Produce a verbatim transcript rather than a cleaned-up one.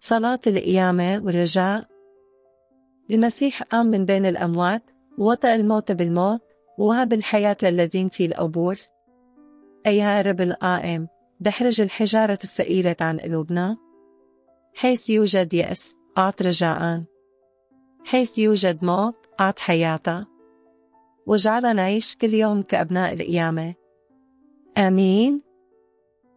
صلاة القيامة والرجاء. المسيح قام من بين الأموات، ووطأ الموت بالموت، ووهب الحياة للذين في القبور. أيها رب القائم، دحرج الحجارة الثقيلة عن قلوبنا. حيث يوجد يأس أعط رجاءً، حيث يوجد موت أعط حياة، واجعلنا نعيش كل يوم كأبناء القيامة. آمين.